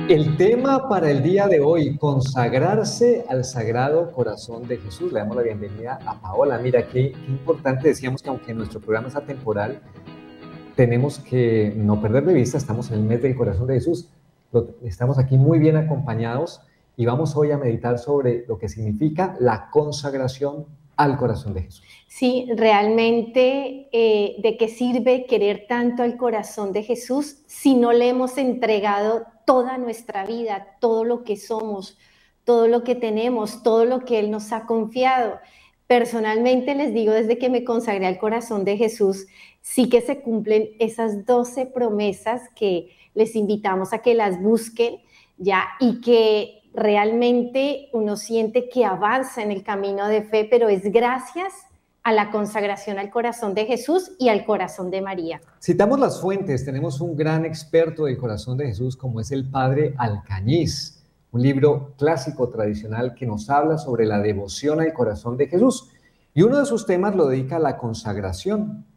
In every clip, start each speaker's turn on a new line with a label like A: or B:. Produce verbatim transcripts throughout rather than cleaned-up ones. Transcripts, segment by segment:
A: El tema para el día de hoy, consagrarse al Sagrado Corazón de Jesús. Le damos la bienvenida a Paola. Mira, qué, qué importante, decíamos que aunque nuestro programa es atemporal, tenemos que no perder de vista, estamos en el mes del Corazón de Jesús. Estamos aquí muy bien acompañados y vamos hoy a meditar sobre lo que significa la consagración al Corazón de Jesús.
B: Sí, realmente, eh, ¿de qué sirve querer tanto al corazón de Jesús si no le hemos entregado toda nuestra vida, todo lo que somos, todo lo que tenemos, todo lo que Él nos ha confiado? Personalmente les digo, desde que me consagré al corazón de Jesús, sí que se cumplen esas doce promesas que les invitamos a que las busquen, ya, y que realmente uno siente que avanza en el camino de fe, pero es gracias a la consagración al corazón de Jesús y al corazón de María.
A: Citamos las fuentes, tenemos un gran experto del corazón de Jesús como es el Padre Alcañiz, un libro clásico tradicional que nos habla sobre la devoción al corazón de Jesús. Y uno de sus temas lo dedica a la consagración.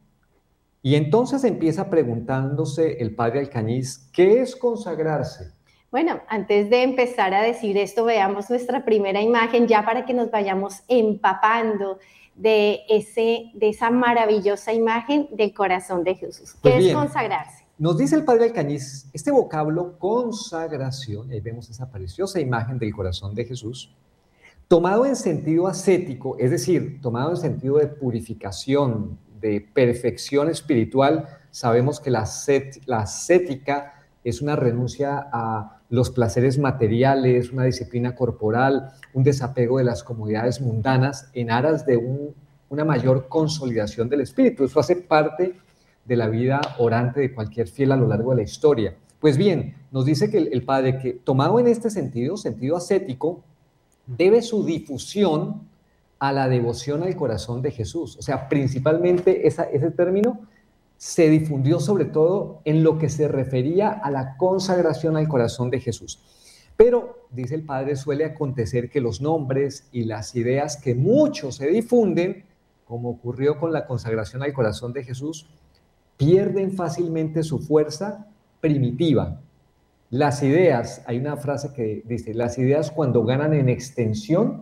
A: Y entonces empieza preguntándose el Padre Alcañiz, ¿qué es consagrarse?
B: Bueno, antes de empezar a decir esto, veamos nuestra primera imagen ya para que nos vayamos empapando de, ese, de esa maravillosa imagen del corazón de Jesús. ¿Qué
A: Pues
B: es
A: bien,
B: consagrarse?
A: Nos dice el Padre Alcañiz, este vocablo consagración, ahí vemos esa preciosa imagen del corazón de Jesús, tomado en sentido ascético, es decir, tomado en sentido de purificación, de perfección espiritual. Sabemos que la, ascét, la ascética es una renuncia a los placeres materiales, una disciplina corporal, un desapego de las comodidades mundanas en aras de un, una mayor consolidación del espíritu. Eso hace parte de la vida orante de cualquier fiel a lo largo de la historia. Pues bien, nos dice que el, el Padre, que tomado en este sentido, sentido ascético, debe su difusión a la devoción al corazón de Jesús. O sea, principalmente esa, ese término se difundió sobre todo en lo que se refería a la consagración al corazón de Jesús. Pero, dice el Padre, suele acontecer que los nombres y las ideas que mucho se difunden, como ocurrió con la consagración al corazón de Jesús, pierden fácilmente su fuerza primitiva. Las ideas, hay una frase que dice, las ideas cuando ganan en extensión,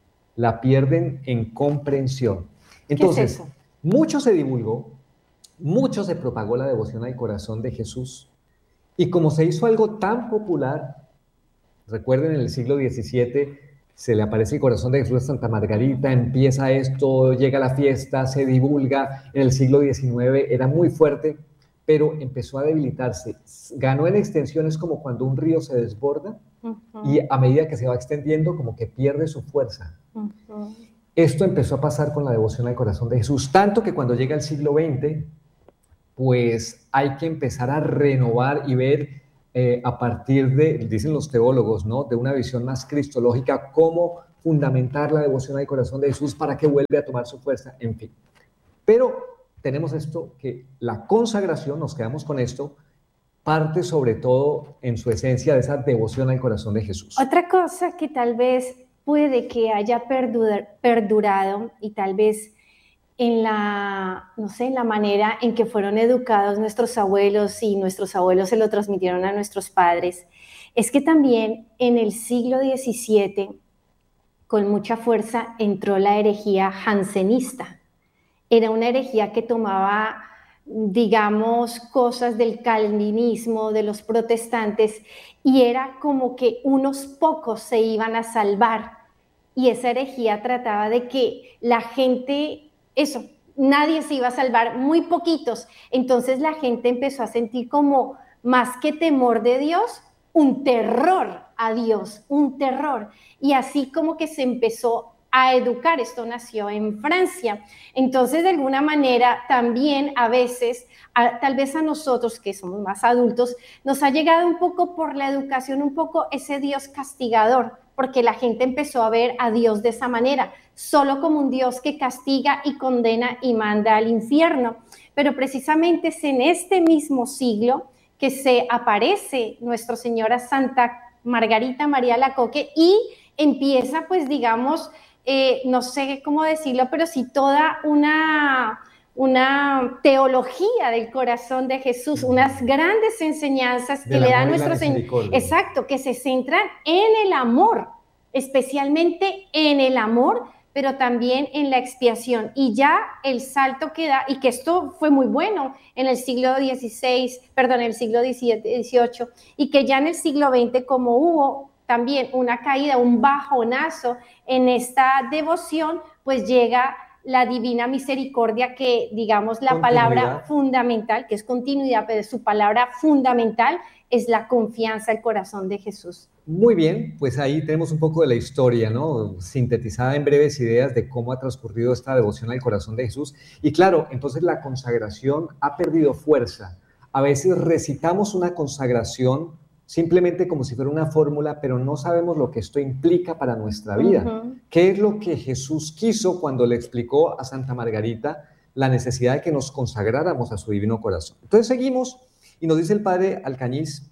A: la pierden en comprensión. Entonces, ¿qué es eso? Mucho se divulgó, mucho se propagó la devoción al corazón de Jesús, y como se hizo algo tan popular, recuerden, en el siglo diecisiete se le aparece el corazón de Jesús a Santa Margarita, empieza esto, llega la fiesta, se divulga. En el siglo diecinueve era muy fuerte, pero empezó a debilitarse. Ganó en extensiones como cuando un río se desborda, uh-huh, y a medida que se va extendiendo como que pierde su fuerza. Uh-huh. Esto empezó a pasar con la devoción al corazón de Jesús, tanto que cuando llega el siglo veinte, pues hay que empezar a renovar y ver eh, a partir de, dicen los teólogos, ¿no?, de una visión más cristológica, cómo fundamentar la devoción al corazón de Jesús para que vuelva a tomar su fuerza, en fin. Pero tenemos esto, que la consagración, nos quedamos con esto, parte sobre todo en su esencia de esa devoción al corazón de Jesús.
B: Otra cosa que tal vez puede que haya perdurar, perdurado y tal vez en la, no sé, en la manera en que fueron educados nuestros abuelos y nuestros abuelos se lo transmitieron a nuestros padres, es que también en el siglo diecisiete, con mucha fuerza, entró la herejía jansenista. Era una herejía que tomaba, digamos, cosas del calvinismo, de los protestantes, y era como que unos pocos se iban a salvar. Y esa herejía trataba de que la gente... Eso, nadie se iba a salvar, muy poquitos. Entonces la gente empezó a sentir como, más que temor de Dios, un terror a Dios, un terror. Y así como que se empezó a educar, esto nació en Francia. Entonces, de alguna manera, también a veces, a, tal vez a nosotros que somos más adultos, nos ha llegado un poco por la educación, un poco ese Dios castigador, porque la gente empezó a ver a Dios de esa manera, solo como un Dios que castiga y condena y manda al infierno. Pero precisamente es en este mismo siglo que se aparece Nuestra Señora Santa Margarita María Alacoque y empieza, pues digamos, eh, no sé cómo decirlo, pero sí toda una, una teología del corazón de Jesús, unas grandes enseñanzas que
A: Del
B: le dan
A: amor y la
B: nuestros... en-
A: misericordia.
B: Exacto, que se centran en el amor, especialmente en el amor, pero también en la expiación. Y ya el salto que da, y que esto fue muy bueno en el siglo dieciséis, perdón, en el siglo diecisiete, dieciocho, y que ya en el siglo veinte, como hubo también una caída, un bajonazo en esta devoción, pues llega la divina misericordia, que digamos la palabra
A: Continuidad.
B: fundamental, que es continuidad, pero su palabra fundamental es la confianza al corazón de Jesús.
A: Muy bien, pues ahí tenemos un poco de la historia, ¿no? Sintetizada en breves ideas de cómo ha transcurrido esta devoción al corazón de Jesús. Y claro, entonces la consagración ha perdido fuerza. A veces recitamos una consagración simplemente como si fuera una fórmula, pero no sabemos lo que esto implica para nuestra vida.
B: Uh-huh.
A: ¿Qué es lo que Jesús quiso cuando le explicó a Santa Margarita la necesidad de que nos consagráramos a su divino corazón? Entonces seguimos y nos dice el padre Alcañiz,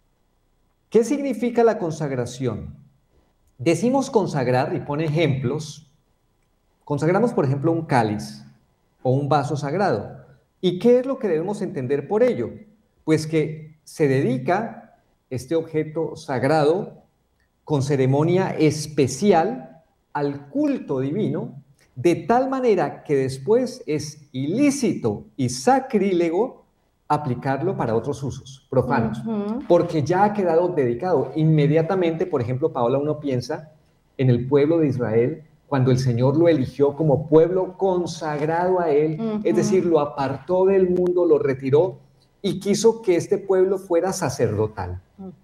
A: ¿qué significa la consagración? Decimos consagrar y pone ejemplos. Consagramos, por ejemplo, un cáliz o un vaso sagrado. ¿Y qué es lo que debemos entender por ello? Pues que se dedica este objeto sagrado con ceremonia especial al culto divino, de tal manera que después es ilícito y sacrílego aplicarlo para otros usos profanos,
B: Uh-huh.
A: porque ya ha quedado dedicado. Inmediatamente, por ejemplo, Paola, uno piensa en el pueblo de Israel, cuando el Señor lo eligió como pueblo consagrado a Él,
B: Uh-huh.
A: es decir, lo apartó del mundo, lo retiró y quiso que este pueblo fuera sacerdotal.
B: Uh-huh.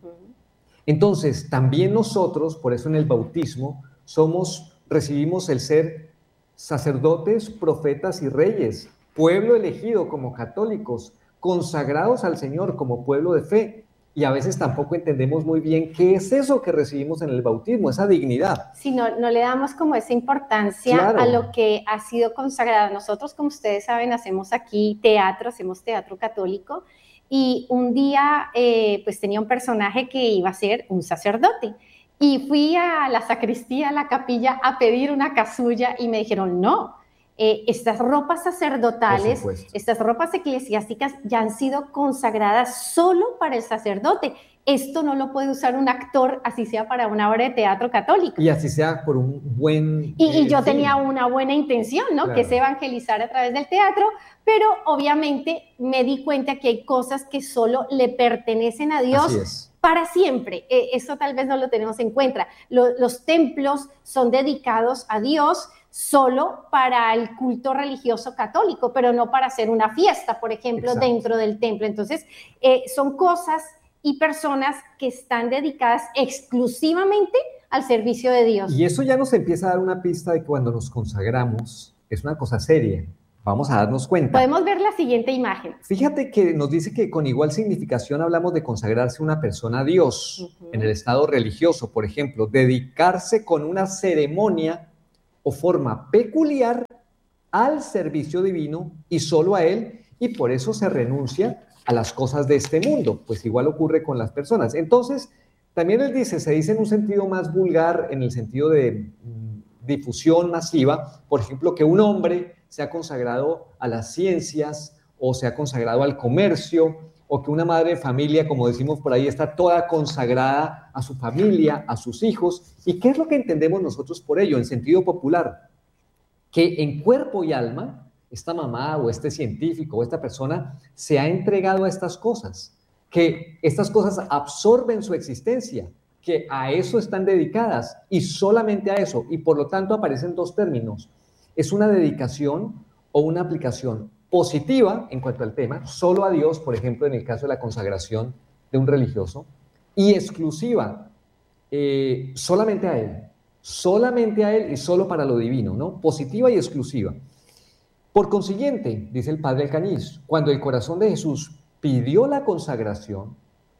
A: Entonces, también nosotros, por eso en el bautismo, somos, recibimos el ser sacerdotes, profetas y reyes, pueblo elegido como católicos, consagrados al Señor como pueblo de fe. Y a veces tampoco entendemos muy bien qué es eso que recibimos en el bautismo, esa dignidad.
B: Si no, no le damos como esa importancia
A: Claro.
B: a lo que ha sido consagrado. Nosotros, como ustedes saben, hacemos aquí teatro, hacemos teatro católico, y un día eh, pues tenía un personaje que iba a ser un sacerdote. Y fui a la sacristía, a la capilla, a pedir una casulla y me dijeron, no, eh, estas ropas sacerdotales, estas ropas eclesiásticas ya han sido consagradas solo para el sacerdote. Esto no lo puede usar un actor, así sea para una obra de teatro católico.
A: Y así sea por un buen...
B: Y, y
A: eh,
B: yo
A: fin.
B: tenía una buena intención, ¿no?
A: Claro.
B: Que es evangelizar a través del teatro, pero obviamente me di cuenta que hay cosas que solo le pertenecen a Dios.
A: Así es.
B: Para siempre. Eh, eso tal vez no lo tenemos en cuenta. Lo, los templos son dedicados a Dios solo para el culto religioso católico, pero no para hacer una fiesta, por ejemplo,
A: Exacto.
B: dentro del templo. Entonces, eh, son cosas y personas que están dedicadas exclusivamente al servicio de Dios.
A: Y eso ya nos empieza a dar una pista de que cuando nos consagramos es una cosa seria. Vamos a darnos cuenta.
B: Podemos ver la siguiente imagen.
A: Fíjate que nos dice que con igual significación hablamos de consagrarse una persona a Dios, uh-huh, en el estado religioso, por ejemplo, dedicarse con una ceremonia o forma peculiar al servicio divino y solo a Él, y por eso se renuncia a las cosas de este mundo, pues igual ocurre con las personas. Entonces, también él dice, se dice en un sentido más vulgar, en el sentido de mm, difusión masiva, por ejemplo, que un hombre se ha consagrado a las ciencias o se ha consagrado al comercio, o que una madre de familia, como decimos por ahí, está toda consagrada a su familia, a sus hijos. ¿Y qué es lo que entendemos nosotros por ello, en sentido popular? Que en cuerpo y alma, esta mamá o este científico o esta persona se ha entregado a estas cosas, que estas cosas absorben su existencia, que a eso están dedicadas y solamente a eso, y por lo tanto aparecen dos términos. Es una dedicación o una aplicación positiva en cuanto al tema, solo a Dios, por ejemplo, en el caso de la consagración de un religioso, y exclusiva, eh, solamente a Él, solamente a Él y solo para lo divino, ¿no? Positiva y exclusiva. Por consiguiente, dice el padre Alcañiz, cuando el corazón de Jesús pidió la consagración,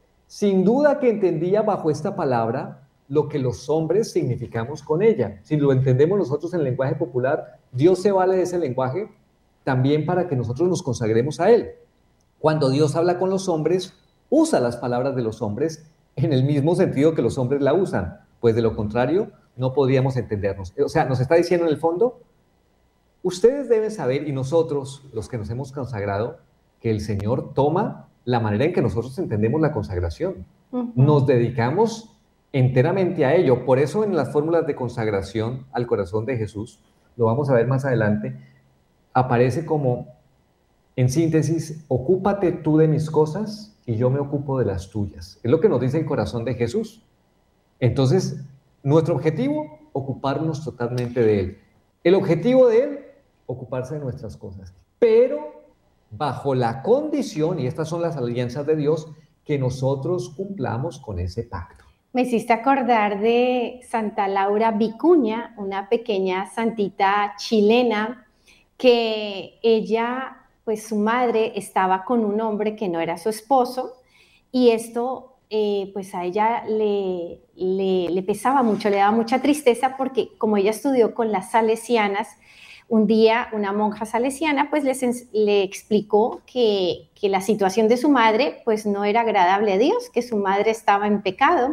A: sin duda que entendía bajo esta palabra lo que los hombres significamos con ella. Si lo entendemos nosotros en el lenguaje popular, Dios se vale de ese lenguaje también para que nosotros nos consagremos a Él. Cuando Dios habla con los hombres, usa las palabras de los hombres en el mismo sentido que los hombres la usan, pues de lo contrario no podríamos entendernos. O sea, nos está diciendo en el fondo, Ustedes deben saber, y nosotros, los que nos hemos consagrado, que el Señor toma la manera en que nosotros entendemos la consagración. Uh-huh. Nos dedicamos enteramente a ello. Por eso en las fórmulas de consagración al corazón de Jesús, lo vamos a ver más adelante, aparece como, en síntesis, ocúpate tú de mis cosas y yo me ocupo de las tuyas. Es lo que nos dice el corazón de Jesús. Entonces, nuestro objetivo, ocuparnos totalmente de Él. El objetivo de Él, ocuparse de nuestras cosas. Pero bajo la condición, y estas son las alianzas de Dios, que nosotros cumplamos con ese pacto.
B: Me hiciste acordar de Santa Laura Vicuña, una pequeña santita chilena, que ella, pues su madre estaba con un hombre que no era su esposo, y esto eh, pues a ella le, le, le pesaba mucho, le daba mucha tristeza, porque como ella estudió con las salesianas, un día una monja salesiana pues les, le explicó que, que la situación de su madre pues no era agradable a Dios, que su madre estaba en pecado,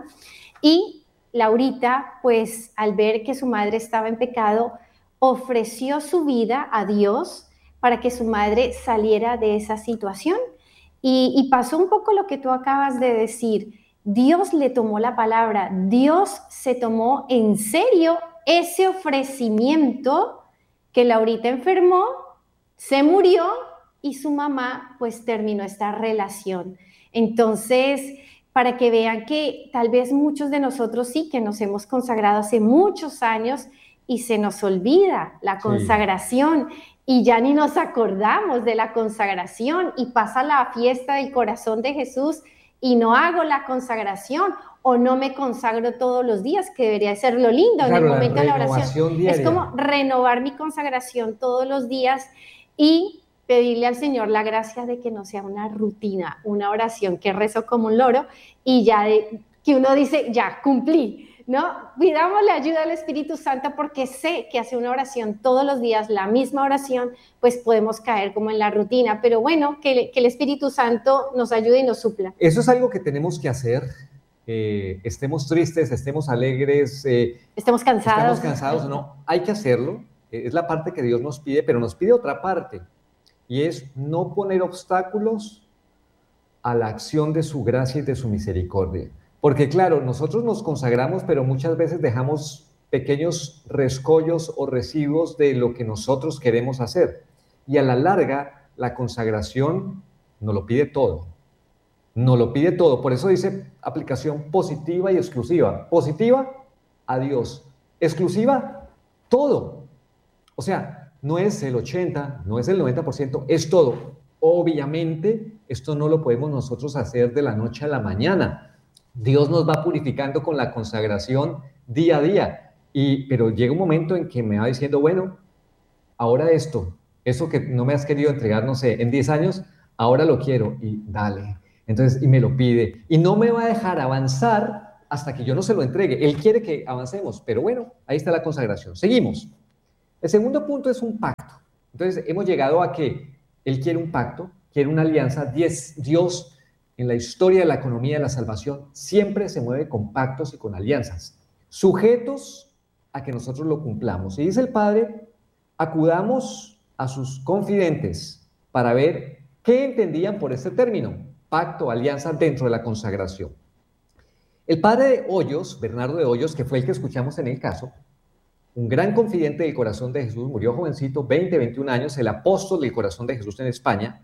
B: y Laurita pues al ver que su madre estaba en pecado ofreció su vida a Dios para que su madre saliera de esa situación, y, y pasó un poco lo que tú acabas de decir. Dios le tomó la palabra, Dios se tomó en serio ese ofrecimiento, que Laurita enfermó, se murió y su mamá pues terminó esta relación. Entonces, para que vean que tal vez muchos de nosotros sí que nos hemos consagrado hace muchos años y se nos olvida la consagración, sí, y ya ni nos acordamos de la consagración, y pasa la fiesta del corazón de Jesús y no hago la consagración, o no me consagro todos los días, que debería ser lo lindo, claro, en el momento de la oración. Diaria. Es como renovar mi consagración todos los días y pedirle al Señor la gracia de que no sea una rutina, una oración que rezo como un loro y ya de, que uno dice, ya cumplí, ¿no? Pidamos la ayuda del Espíritu Santo, porque sé que hace una oración todos los días, la misma oración, pues podemos caer como en la rutina, pero bueno, que, que el Espíritu Santo nos ayude y nos supla.
A: Eso es algo que tenemos que hacer. Eh, estemos tristes, estemos alegres, eh,
B: estemos cansados.
A: Estemos cansados, no, hay que hacerlo, eh, es la parte que Dios nos pide, pero nos pide otra parte, y es no poner obstáculos a la acción de su gracia y de su misericordia. Porque claro, nosotros nos consagramos, pero muchas veces dejamos pequeños rescollos o residuos de lo que nosotros queremos hacer, y a la larga la consagración nos lo pide todo. Nos lo pide todo, por eso dice aplicación positiva y exclusiva. Positiva, a Dios. Exclusiva, todo. O sea, no es el ochenta, no es el noventa por ciento, es todo. Obviamente, esto no lo podemos nosotros hacer de la noche a la mañana. Dios nos va purificando con la consagración día a día. Y, pero llega un momento en que me va diciendo, bueno, ahora esto, eso que no me has querido entregar, no sé, en diez años, ahora lo quiero, y dale. Entonces, y me lo pide, y no me va a dejar avanzar hasta que yo no se lo entregue. Él quiere que avancemos, pero bueno, ahí está la consagración. Seguimos. El segundo punto es un pacto. Entonces, hemos llegado a que Él quiere un pacto, quiere una alianza. Dios, en la historia de la economía de la salvación, siempre se mueve con pactos y con alianzas, sujetos a que nosotros lo cumplamos. Y dice el Padre, acudamos a sus confidentes para ver qué entendían por este término. Pacto, alianza dentro de la consagración. El padre de Hoyos, Bernardo de Hoyos, que fue el que escuchamos en el caso, un gran confidente del corazón de Jesús, murió jovencito, veinte, veintiún años, el apóstol del corazón de Jesús en España,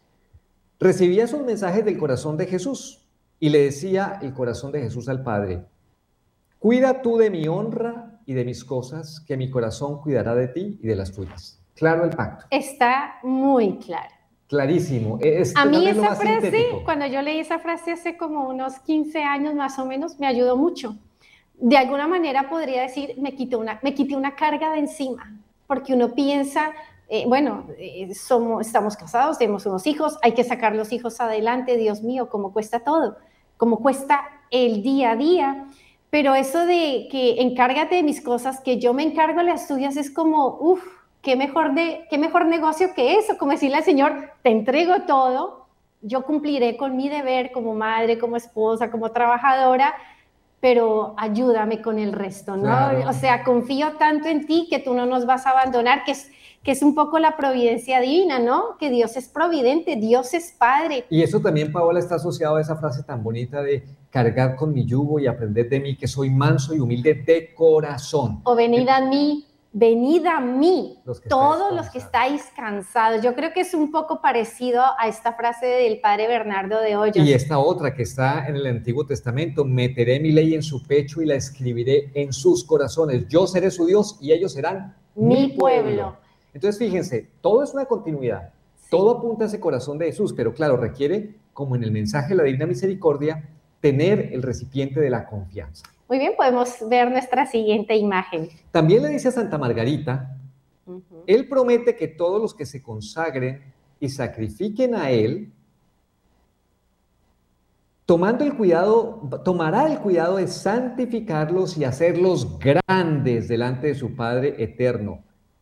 A: recibía esos mensajes del corazón de Jesús y le decía el corazón de Jesús al Padre, cuida tú de mi honra y de mis cosas, que mi corazón cuidará de ti y de las tuyas. Claro el pacto.
B: Está muy claro.
A: Clarísimo. Es,
B: a mí esa frase, sintético. Cuando yo leí esa frase hace como unos quince años más o menos, me ayudó mucho. De alguna manera podría decir, me quité una, me quité una carga de encima, porque uno piensa, eh, bueno, eh, somos, estamos casados, tenemos unos hijos, hay que sacar los hijos adelante, Dios mío, cómo cuesta todo, cómo cuesta el día a día, pero eso de que encárgate de mis cosas, que yo me encargo de las tuyas, es como, uff, ¿Qué mejor, de, qué mejor negocio que eso, como decirle al Señor, te entrego todo, yo cumpliré con mi deber como madre, como esposa, como trabajadora, pero ayúdame con el resto, ¿no?
A: Claro.
B: O sea, confío tanto en ti que tú no nos vas a abandonar, que es, que es un poco la providencia divina, ¿no? Que Dios es providente, Dios es Padre.
A: Y eso también, Paola, está asociado a esa frase tan bonita de cargar con mi yugo y aprender de mí, que soy manso y humilde de corazón.
B: O venid a mí, venid a mí,
A: Los que
B: todos
A: estáis
B: los que estáis cansados. Yo creo que es un poco parecido a esta frase del padre Bernardo de Hoyos.
A: Y esta otra que está en el Antiguo Testamento: meteré mi ley en su pecho y la escribiré en sus corazones. Yo seré su Dios y ellos serán
B: Mi
A: mi pueblo.
B: pueblo.
A: Entonces, fíjense, todo es una continuidad.
B: Sí.
A: Todo apunta a ese corazón de Jesús, pero claro, requiere, como en el mensaje de la Divina Misericordia, tener el recipiente de la confianza.
B: Muy bien, podemos ver nuestra siguiente imagen.
A: También le dice a Santa Margarita,
B: Uh-huh.
A: él promete que todos los que se consagren y sacrifiquen a él, tomando el cuidado, tomará el cuidado de santificarlos y hacerlos grandes delante de su Padre eterno.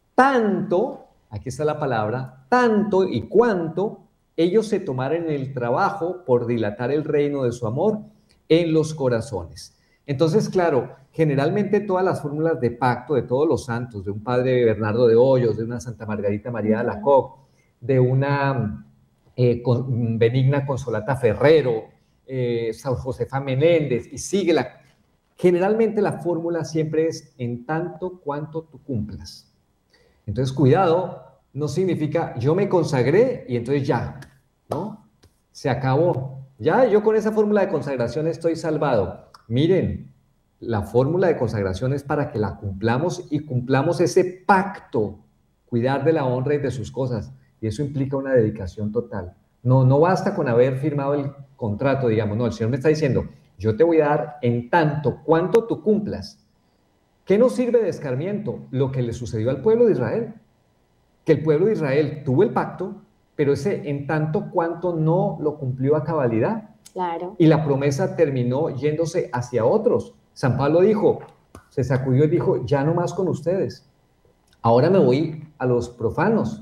A: Tanto, aquí está la palabra, tanto y cuanto ellos se tomaren el trabajo por dilatar el reino de su amor en los corazones. Entonces, claro, generalmente todas las fórmulas de pacto de todos los santos, de un padre Bernardo de Hoyos, de una Santa Margarita María de Alacoque, de una eh, con, benigna Consolata Ferrero, eh, San Josefa Menéndez, y síguela. Generalmente la fórmula siempre es en tanto cuanto tú cumplas. Entonces, cuidado, no significa yo me consagré y entonces ya, ¿no? Se acabó. Ya yo con esa fórmula de consagración estoy salvado. Miren, la fórmula de consagración es para que la cumplamos y cumplamos ese pacto, cuidar de la honra y de sus cosas. Y eso implica una dedicación total. No, no basta con haber firmado el contrato, digamos, no, el Señor me está diciendo, yo te voy a dar en tanto cuanto tú cumplas. ¿Qué nos sirve de escarmiento? Lo que le sucedió al pueblo de Israel. Que el pueblo de Israel tuvo el pacto, pero ese en tanto cuanto no lo cumplió a cabalidad.
B: Claro.
A: Y la promesa terminó yéndose hacia otros. San Pablo dijo, se sacudió y dijo, ya no más con ustedes. Ahora me voy a los profanos.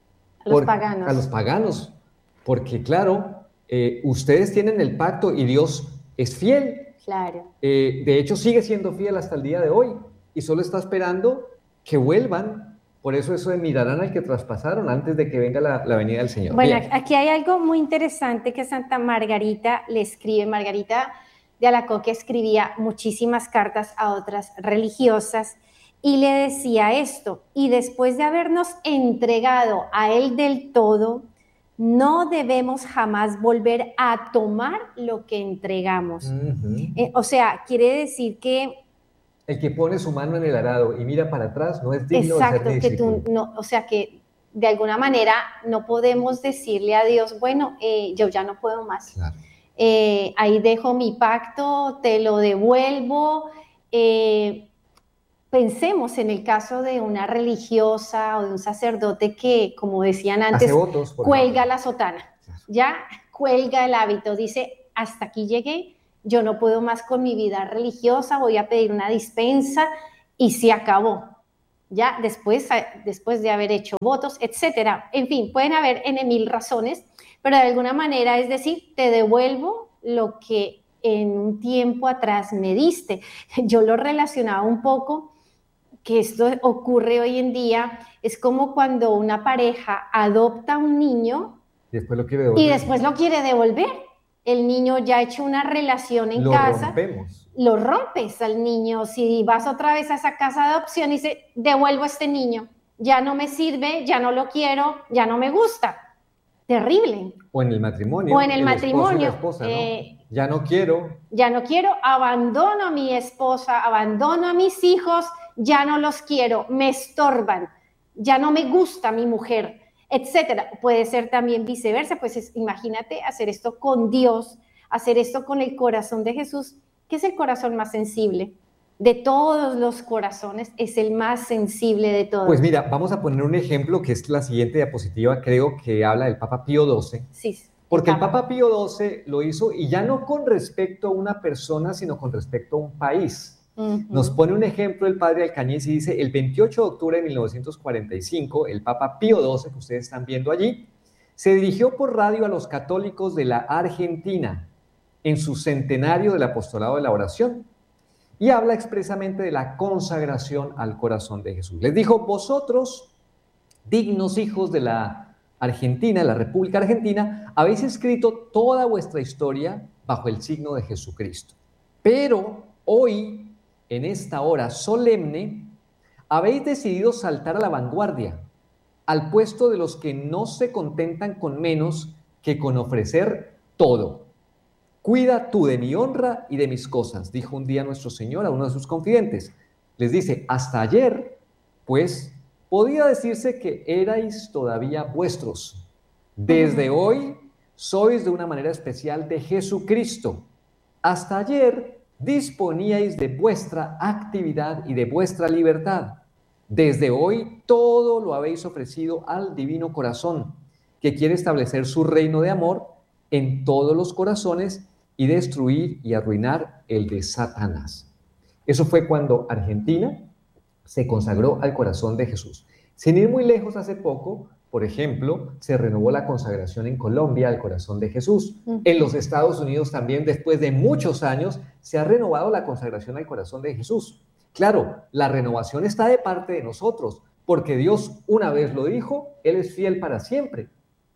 B: A los
A: por,
B: paganos.
A: A los paganos. Porque claro, eh, ustedes tienen el pacto y Dios es fiel.
B: Claro.
A: Eh, de hecho, sigue siendo fiel hasta el día de hoy. Y solo está esperando que vuelvan. Por eso eso de mirarán al que traspasaron antes de que venga la, la venida del Señor.
B: Bueno,
A: Bien.
B: Aquí hay algo muy interesante que Santa Margarita le escribe. Margarita de Alacoque escribía muchísimas cartas a otras religiosas y le decía esto: y después de habernos entregado a Él del todo, no debemos jamás volver a tomar lo que entregamos.
A: Uh-huh.
B: Eh, o sea, quiere decir que
A: el que pone su mano en el arado y mira para atrás no es digno
B: exacto,
A: de ser
B: que tú no, o sea que de alguna manera no podemos decirle a Dios, bueno, eh, yo ya no puedo más.
A: Claro.
B: Eh, ahí dejo mi pacto, te lo devuelvo. Eh, pensemos en el caso de una religiosa o de un sacerdote que, como decían antes,
A: hace votos,
B: cuelga la sotana,
A: claro.
B: ya cuelga el hábito, dice, hasta aquí llegué. Yo no puedo más con mi vida religiosa, voy a pedir una dispensa y se acabó. Ya después, después de haber hecho votos, etcétera. En fin, pueden haber en mil razones, pero de alguna manera es decir, te devuelvo lo que en un tiempo atrás me diste. Yo lo relacionaba un poco, que esto ocurre hoy en día, es como cuando una pareja adopta a un niño
A: después lo quiere devolver.
B: y después lo quiere devolver. El niño ya ha hecho una relación en
A: lo
B: casa,
A: rompemos.
B: Lo rompes al niño. Si vas otra vez a esa casa de adopción y dices, devuelvo a este niño, ya no me sirve, ya no lo quiero, ya no me gusta. Terrible.
A: O en el matrimonio.
B: O en el, el matrimonio.
A: Esposa, ¿no?
B: eh,
A: ya no quiero.
B: Ya no quiero, abandono a mi esposa, abandono a mis hijos, ya no los quiero, me estorban, ya no me gusta mi mujer, etcétera. Puede ser también viceversa, pues es, imagínate hacer esto con Dios, hacer esto con el corazón de Jesús, que es el corazón más sensible. De todos los corazones, es el más sensible de todos.
A: Pues mira, vamos a poner un ejemplo que es la siguiente diapositiva, creo que habla del Papa Pío doce.
B: Sí.
A: Porque el Papa Pío doce lo hizo, y ya no con respecto a una persona, sino con respecto a un país. Uh-huh. Nos pone un ejemplo el padre Alcañiz y dice, el veintiocho de octubre de mil novecientos cuarenta y cinco, el Papa Pío doce, que ustedes están viendo allí, se dirigió por radio a los católicos de la Argentina en su centenario del apostolado de la oración. y habla expresamente de la consagración al corazón de Jesús. Les dijo: vosotros, dignos hijos de la Argentina, de la República Argentina, habéis escrito toda vuestra historia bajo el signo de Jesucristo. Pero hoy, en esta hora solemne, habéis decidido saltar a la vanguardia, al puesto de los que no se contentan con menos que con ofrecer todo. Cuida tú de mi honra y de mis cosas, dijo un día nuestro Señor a uno de sus confidentes. Les dice: hasta ayer, pues, podía decirse que erais todavía vuestros. Desde hoy sois de una manera especial de Jesucristo. Hasta ayer disponíais de vuestra actividad y de vuestra libertad. Desde hoy todo lo habéis ofrecido al Divino Corazón, que quiere establecer su reino de amor en todos los corazones y destruir y arruinar el de Satanás. Eso fue cuando Argentina se consagró al corazón de Jesús. Sin ir muy lejos, hace poco, por ejemplo, se renovó la consagración en Colombia al corazón de Jesús. Uh-huh. En los Estados Unidos también, después de muchos años, se ha renovado la consagración al corazón de Jesús. Claro, la renovación está de parte de nosotros, porque Dios una vez lo dijo, Él es fiel para siempre.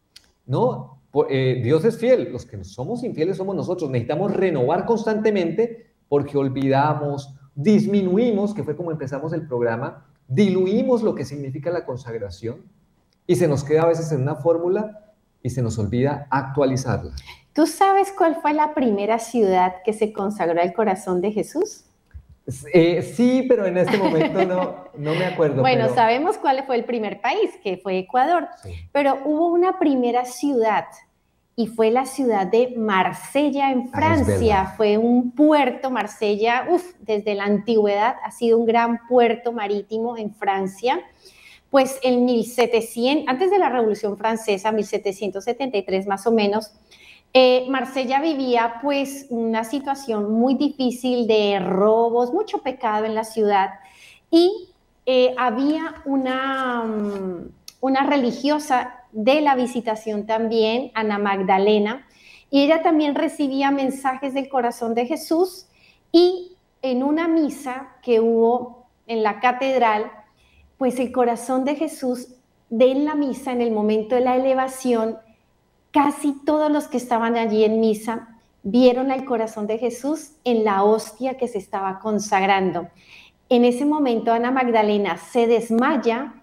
A: No, eh, Dios es fiel, los que somos infieles somos nosotros. Necesitamos renovar constantemente porque olvidamos, disminuimos, que fue como empezamos el programa, diluimos lo que significa la consagración y se nos queda a veces en una fórmula y se nos olvida actualizarla.
B: ¿Tú sabes cuál fue la primera ciudad que se consagró al corazón de Jesús?
A: Eh, sí, pero en este momento no, no me acuerdo.
B: Bueno,
A: pero...
B: sabemos cuál fue el primer país, que fue Ecuador, sí. Pero hubo una primera ciudad y fue la ciudad de Marsella en Francia. Ah, fue un puerto, Marsella, uf, desde la antigüedad ha sido un gran puerto marítimo en Francia. Pues en mil setecientos, antes de la Revolución Francesa, mil setecientos setenta y tres más o menos, Eh, Marsella vivía pues una situación muy difícil de robos, mucho pecado en la ciudad y eh, había una, una religiosa de la Visitación también, Ana Magdalena, y ella también recibía mensajes del corazón de Jesús y en una misa que hubo en la catedral, pues el corazón de Jesús de en la misa, en el momento de la elevación, casi todos los que estaban allí en misa vieron al corazón de Jesús en la hostia que se estaba consagrando. En ese momento Ana Magdalena se desmaya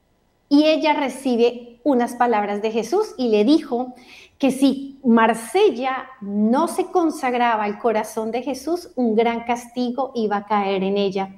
B: y ella recibe unas palabras de Jesús y le dijo que si Marsella no se consagraba al corazón de Jesús, un gran castigo iba a caer en ella.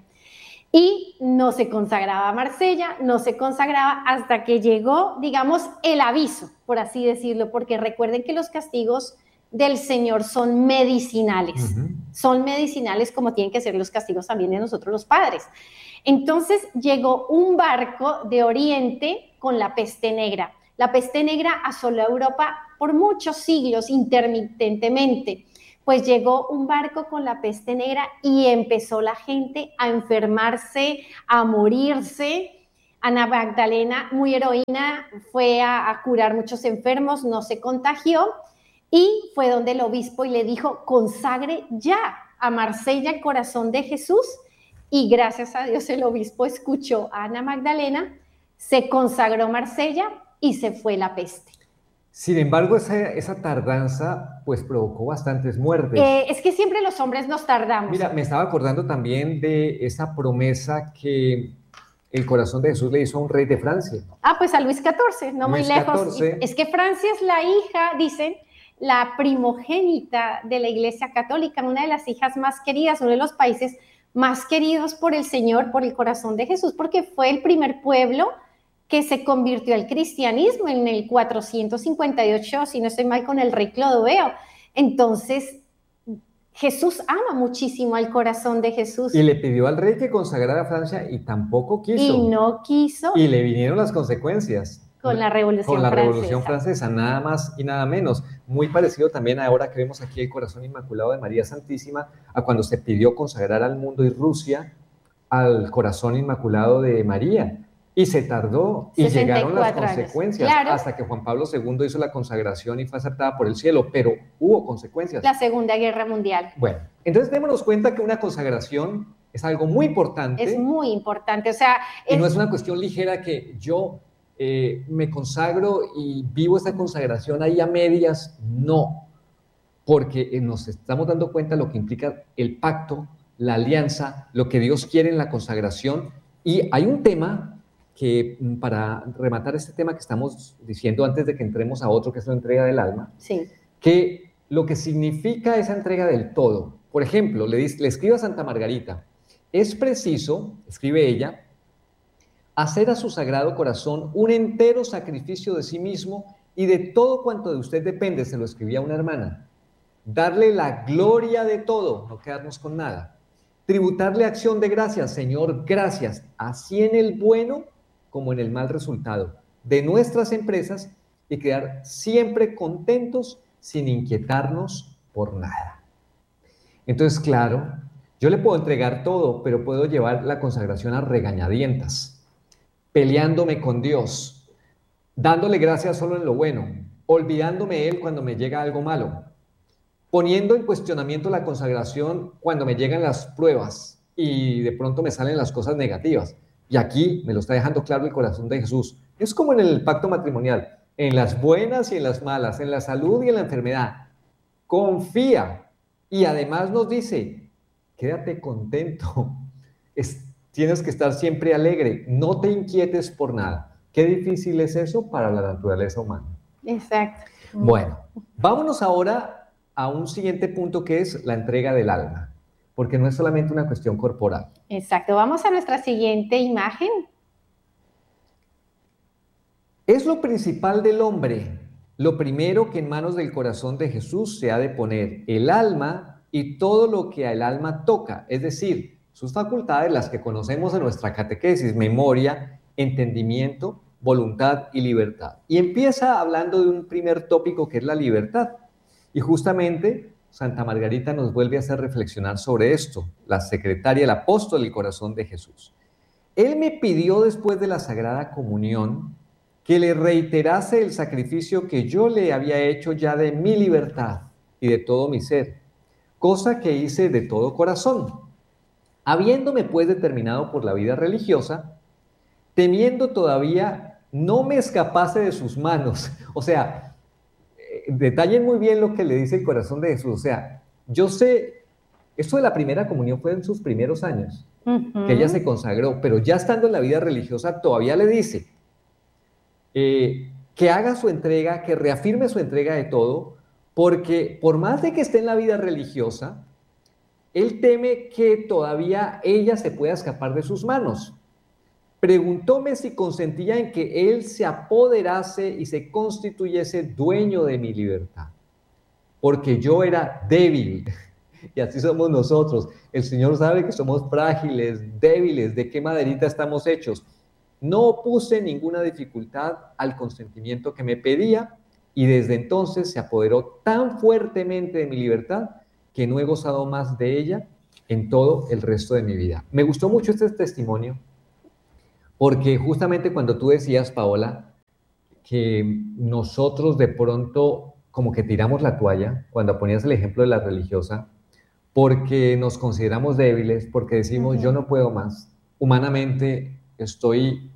B: Y no se consagraba a Marsella, no se consagraba hasta que llegó, digamos, el aviso, por así decirlo, porque recuerden que los castigos del Señor son medicinales, uh-huh. Son medicinales como tienen que ser los castigos también de nosotros los padres. Entonces llegó un barco de Oriente con la peste negra. La peste negra asoló a Europa por muchos siglos intermitentemente. Pues llegó un barco con la peste negra y empezó la gente a enfermarse, a morirse. Ana Magdalena, muy heroína, fue a, a curar muchos enfermos, no se contagió y fue donde el obispo y le dijo: consagre ya a Marsella el corazón de Jesús, y gracias a Dios el obispo escuchó a Ana Magdalena, se consagró Marsella y se fue la peste.
A: Sin embargo, esa, esa tardanza pues provocó bastantes muertes.
B: Eh, es que siempre los hombres nos tardamos.
A: Mira, me estaba acordando también de esa promesa que el corazón de Jesús le hizo a un rey de Francia.
B: Ah, pues a Luis catorce, no
A: Luis
B: muy lejos.
A: catorce.
B: Es que Francia es la hija, dicen, la primogénita de la Iglesia Católica, una de las hijas más queridas, uno de los países más queridos por el Señor, por el corazón de Jesús, porque fue el primer pueblo que se convirtió al cristianismo en el cuatrocientos cincuenta y ocho, si no estoy mal, con el rey Clodoveo. Entonces, Jesús ama muchísimo al corazón de Jesús.
A: Y le pidió al rey que consagrara a Francia y tampoco quiso.
B: Y no quiso.
A: Y le vinieron las consecuencias.
B: Con la Revolución
A: Con la
B: Francesa.
A: Revolución Francesa, nada más y nada menos. Muy parecido también ahora que vemos aquí el corazón inmaculado de María Santísima, a cuando se pidió consagrar al mundo y Rusia al corazón inmaculado de María. Y se tardó y llegaron las
B: sesenta y cuatro
A: consecuencias
B: años. Claro.
A: hasta que Juan Pablo segundo hizo la consagración y fue aceptada por el cielo, pero hubo consecuencias.
B: La Segunda Guerra Mundial.
A: Bueno, entonces démonos cuenta que una consagración es algo muy importante.
B: Es muy importante, o sea...
A: Y
B: es...
A: no es una cuestión ligera que yo eh, me consagro y vivo esta consagración ahí a medias, no, porque nos estamos dando cuenta de lo que implica el pacto, la alianza, lo que Dios quiere en la consagración. Y hay un tema que, para rematar este tema que estamos diciendo antes de que entremos a otro, que es la entrega del alma,
B: sí.
A: que lo que significa esa entrega del todo. Por ejemplo, le, le escribe a Santa Margarita, es preciso, escribe ella, hacer a su sagrado corazón un entero sacrificio de sí mismo y de todo cuanto de usted depende, se lo escribía una hermana. Darle la gloria de todo, no quedarnos con nada. Tributarle acción de gracias, Señor, gracias, así en el bueno como en el mal resultado de nuestras empresas, y quedar siempre contentos sin inquietarnos por nada. Entonces, claro, yo le puedo entregar todo, pero puedo llevar la consagración a regañadientas, peleándome con Dios, dándole gracias solo en lo bueno, olvidándome de Él cuando me llega algo malo, poniendo en cuestionamiento la consagración cuando me llegan las pruebas y de pronto me salen las cosas negativas. Y aquí me lo está dejando claro el corazón de Jesús. Es como en el pacto matrimonial, en las buenas y en las malas, en la salud y en la enfermedad. Confía. Y además nos dice, quédate contento. Es, tienes que estar siempre alegre. No te inquietes por nada. Qué difícil es eso para la naturaleza humana.
B: Exacto.
A: Bueno, vámonos ahora a un siguiente punto, que es la entrega del alma, porque no es solamente una cuestión corporal.
B: Exacto. Vamos a nuestra siguiente imagen.
A: Es lo principal del hombre, lo primero que en manos del corazón de Jesús se ha de poner, el alma y todo lo que al alma toca, es decir, sus facultades, las que conocemos en nuestra catequesis, memoria, entendimiento, voluntad y libertad. Y empieza hablando de un primer tópico, que es la libertad. Y justamente Santa Margarita nos vuelve a hacer reflexionar sobre esto, la secretaria, el apóstol del corazón de Jesús. Él me pidió después de la Sagrada Comunión que le reiterase el sacrificio que yo le había hecho ya de mi libertad y de todo mi ser, cosa que hice de todo corazón. Habiéndome pues determinado por la vida religiosa, temiendo todavía no me escapase de sus manos. O sea, detallen muy bien lo que le dice el corazón de Jesús. O sea, yo sé, esto de la primera comunión fue en sus primeros años, uh-huh. que ella se consagró, pero ya estando en la vida religiosa todavía le dice eh, que haga su entrega, que reafirme su entrega de todo, porque por más de que esté en la vida religiosa, él teme que todavía ella se pueda escapar de sus manos. Preguntóme si consentía en que él se apoderase y se constituyese dueño de mi libertad, porque yo era débil, y así somos nosotros. El Señor sabe que somos frágiles, débiles, de qué maderita estamos hechos. No opuse ninguna dificultad al consentimiento que me pedía, y desde entonces se apoderó tan fuertemente de mi libertad que no he gozado más de ella en todo el resto de mi vida. Me gustó mucho este testimonio, porque justamente cuando tú decías, Paola, que nosotros de pronto como que tiramos la toalla, cuando ponías el ejemplo de la religiosa, porque nos consideramos débiles, porque decimos, uh-huh. yo no puedo más, humanamente estoy